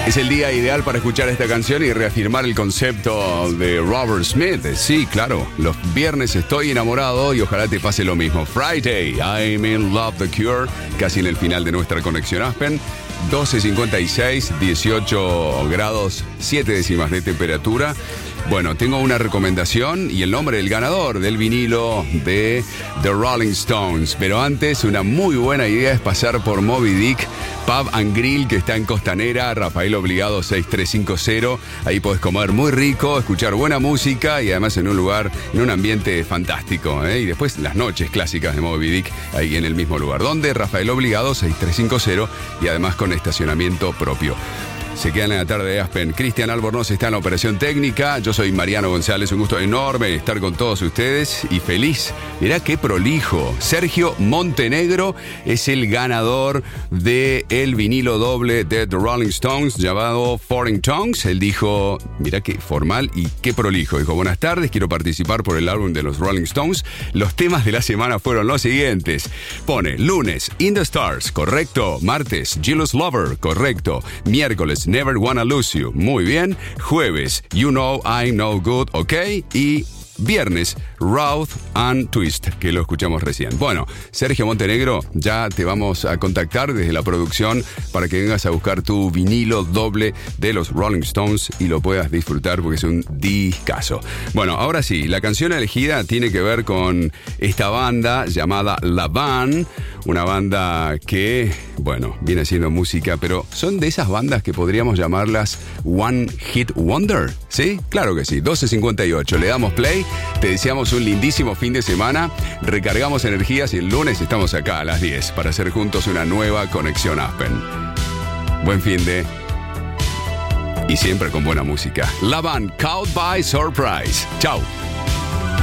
Es el día ideal para escuchar esta canción y reafirmar el concepto de Robert Smith. Sí, claro, los viernes estoy enamorado y ojalá te pase lo mismo. Friday, I'm in love, The Cure, casi en el final de nuestra conexión Aspen. 12:56, 18 grados, 7 décimas de temperatura. Bueno, tengo una recomendación y el nombre del ganador del vinilo de The Rolling Stones. Pero antes, una muy buena idea es pasar por Moby Dick Pub and Grill, que está en Costanera, Rafael Obligado 6350. Ahí podés comer muy rico, escuchar buena música y además en un lugar, en un ambiente fantástico. Y después las noches clásicas de Moby Dick, ahí en el mismo lugar. Donde Rafael Obligado 6350 y además con estacionamiento propio. Se quedan en la tarde de Aspen. Cristian Albornoz está en la operación técnica. Yo soy Mariano González. Un gusto enorme estar con todos ustedes y feliz. Mirá qué prolijo. Sergio Montenegro es el ganador del vinilo doble de The Rolling Stones llamado Foreign Tongues. Él dijo, mirá qué formal y qué prolijo. Dijo, buenas tardes, quiero participar por el álbum de los Rolling Stones. Los temas de la semana fueron los siguientes. Pone lunes, In the Stars, correcto. Martes, Jealous Lover, correcto. Miércoles, Never Wanna Lose You, muy bien. Jueves, You Know I'm No Good, ok. Y viernes, Routh and Twist, que lo escuchamos recién. Bueno, Sergio Montenegro, ya te vamos a contactar desde la producción para que vengas a buscar tu vinilo doble de los Rolling Stones y lo puedas disfrutar porque es un discazo. Bueno, ahora sí, la canción elegida tiene que ver con esta banda llamada La Van, una banda que, bueno, viene haciendo música, pero son de esas bandas que podríamos llamarlas One Hit Wonder, ¿sí? Claro que sí, 12:58, le damos play. Te deseamos un lindísimo fin de semana, recargamos energías y el lunes estamos acá a las 10 para hacer juntos una nueva conexión Aspen. Buen fin de... y siempre con buena música. La Van, Caught by Surprise. Chau.